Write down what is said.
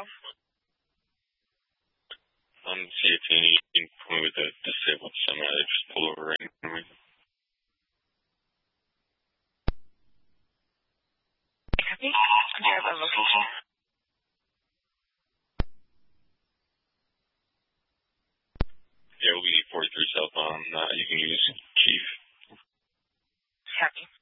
call. See if you can come with a disabled semi that just pulled over right now. Copy. Drive on location. Yeah, we 43 South on, you can use Chief. Copy.